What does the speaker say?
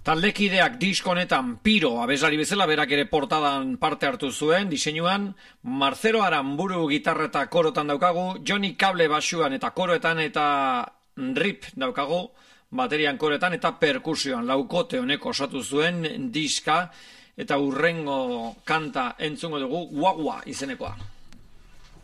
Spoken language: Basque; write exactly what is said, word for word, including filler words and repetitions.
Taldekideak disko honetan Piro abeslari bezala berak ere portadan parte hartu zuen diseinuan, Marcelo Aramburu gitarra eta korotan daukagu, Johnny Cable basuan eta koroetan eta Rip daukagu baterian koroetan eta perkusioan. Laukote honek osatu zuen diska eta hurrengo kanta entzungo dugu Guagua izenekoa.